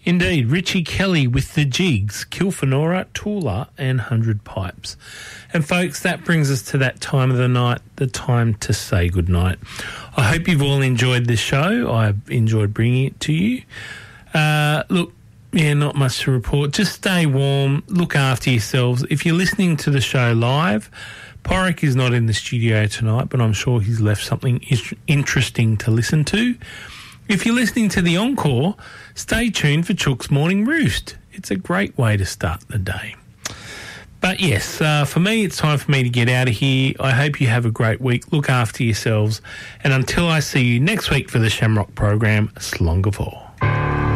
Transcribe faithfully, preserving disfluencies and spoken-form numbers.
Indeed, Richie Kelly with the Jigs, Kilfenora, Toola and one hundred Pipes. And folks, that brings us to that time of the night, the time to say goodnight. I hope you've all enjoyed this show. I've enjoyed bringing it to you. Uh, look, yeah, not much to report. Just stay warm, look after yourselves. If you're listening to the show live, Porrick is not in the studio tonight, but I'm sure he's left something is- interesting to listen to. If you're listening to the encore, stay tuned for Chook's Morning Roost. It's a great way to start the day. But yes, uh, for me, it's time for me to get out of here. I hope you have a great week. Look after yourselves. And until I see you next week for the Shamrock program, Slonga four.